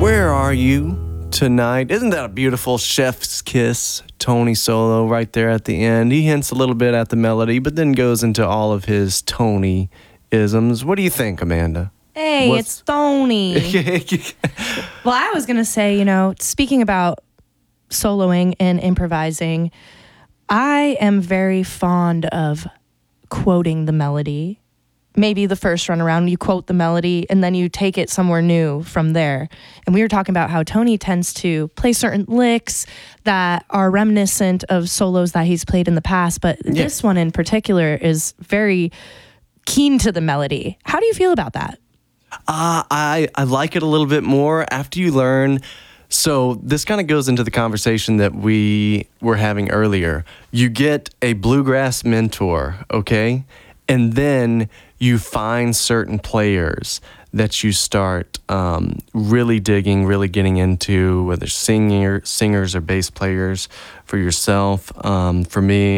Where are you tonight? Isn't that a beautiful chef's kiss? Tony Solo right there at the end. He hints a little bit at the melody, but then goes into all of his Tony-isms. What do you think, Amanda? Hey, it's Tony. Well, I was going to say, speaking about soloing and improvising, I am very fond of quoting the melody. Maybe the first run around, you quote the melody, and then you take it somewhere new from there. And we were talking about how Tony tends to play certain licks that are reminiscent of solos that he's played in the past, but this one in particular is very keen to the melody. How do you feel about that? I like it a little bit more after you learn. So this kind of goes into the conversation that we were having earlier. You get a bluegrass mentor, okay? And then you find certain players that you start really digging, really getting into, whether singers or bass players for yourself. For me,